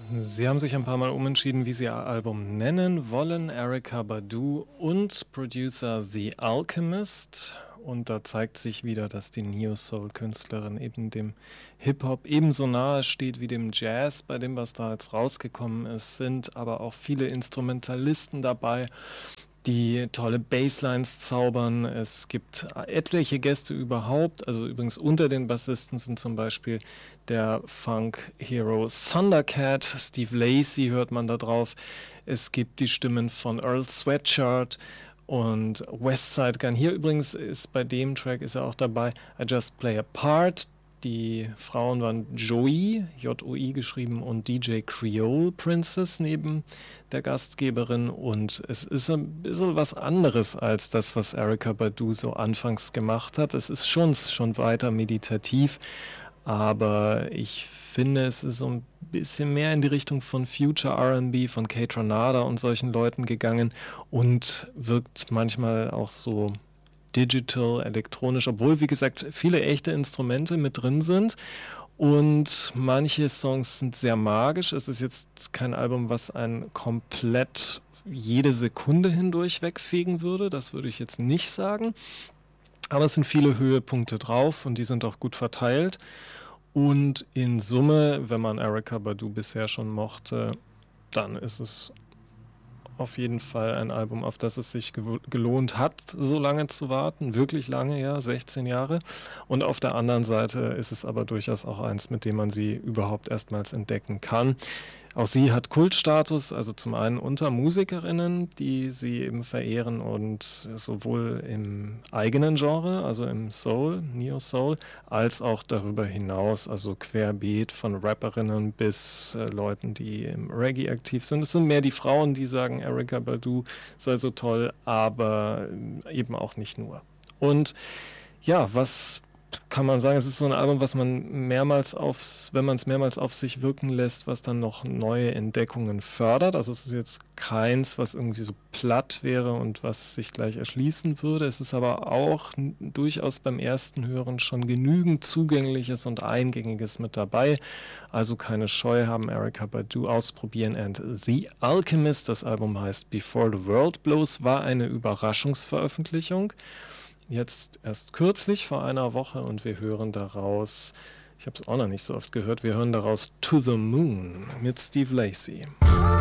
Sie haben sich ein paar Mal umentschieden, wie Sie Ihr Album nennen wollen. Erykah Badu und Producer The Alchemist. Und da zeigt sich wieder, dass die Neo-Soul-Künstlerin eben dem Hip-Hop ebenso nahe steht wie dem Jazz, bei dem, was da jetzt rausgekommen ist. Sind aber auch viele Instrumentalisten dabei, die tolle Basslines zaubern. Es gibt etliche Gäste überhaupt. Also übrigens unter den Bassisten sind zum Beispiel der Funk-Hero Thundercat, Steve Lacy hört man da drauf. Es gibt die Stimmen von Earl Sweatshirt und Westside Gun. Hier übrigens ist bei dem Track ist er auch dabei, I Just Play a Part. Die Frauen waren Joey, J-O-I geschrieben, und DJ Creole Princess neben der Gastgeberin. Und es ist ein bisschen was anderes als das, was Erykah Badu so anfangs gemacht hat. Es ist schon weiter meditativ, aber ich finde, es ist so ein bisschen mehr in die Richtung von Future R&B, von Kate Ranada und solchen Leuten gegangen und wirkt manchmal auch so digital, elektronisch, obwohl, wie gesagt, viele echte Instrumente mit drin sind. Und manche Songs sind sehr magisch. Es ist jetzt kein Album, was einen komplett jede Sekunde hindurch wegfegen würde. Das würde ich jetzt nicht sagen. Aber es sind viele Höhepunkte drauf und die sind auch gut verteilt. Und in Summe, wenn man Erykah Badu bisher schon mochte, dann ist es auf jeden Fall ein Album, auf das es sich gelohnt hat, so lange zu warten. Wirklich lange, ja, 16 Jahre. Und auf der anderen Seite ist es aber durchaus auch eins, mit dem man sie überhaupt erstmals entdecken kann. Auch sie hat Kultstatus, also zum einen unter Musikerinnen, die sie eben verehren und sowohl im eigenen Genre, also im Soul, Neo-Soul, als auch darüber hinaus, also querbeet von Rapperinnen bis Leuten, die im Reggae aktiv sind. Es sind mehr die Frauen, die sagen, Erykah Badu sei so toll, aber eben auch nicht nur. Und ja, was kann man sagen, es ist so ein Album, was man wenn man es mehrmals auf sich wirken lässt, was dann noch neue Entdeckungen fördert. Also es ist jetzt keins, was irgendwie so platt wäre und was sich gleich erschließen würde. Es ist aber auch durchaus beim ersten Hören schon genügend Zugängliches und Eingängiges mit dabei. Also keine Scheu haben, Erykah Badu ausprobieren. And The Alchemist, das Album heißt Before the World Blows, war eine Überraschungsveröffentlichung. Jetzt erst kürzlich, vor einer Woche, und wir hören daraus, ich habe es auch noch nicht so oft gehört, wir hören daraus To the Moon mit Steve Lacy.